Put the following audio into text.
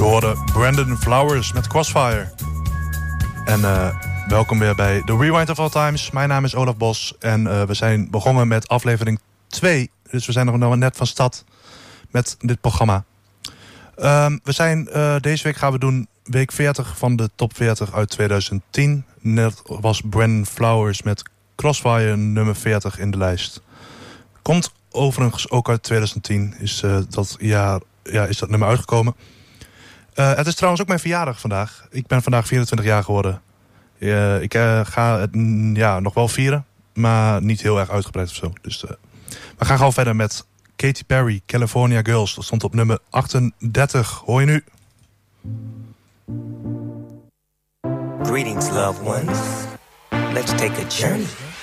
hoorden Brandon Flowers met Crossfire. En welkom weer bij The Rewind of All Times. Mijn naam is Olaf Bos en we zijn begonnen met aflevering 2. Dus we zijn nog net van start met dit programma. Deze week gaan we doen week 40 van de top 40 uit 2010. Net was Brandon Flowers met Crossfire nummer 40 in de lijst. Komt overigens ook uit 2010 is dat nummer uitgekomen. Het is trouwens ook mijn verjaardag vandaag. Ik ben vandaag 24 jaar geworden. Ik ga het nog wel vieren, maar niet heel erg uitgebreid of zo. Dus we gaan gewoon verder met Katy Perry, California Girls. Dat stond op nummer 38. Hoor je nu? Greetings, loved ones. Let's take a journey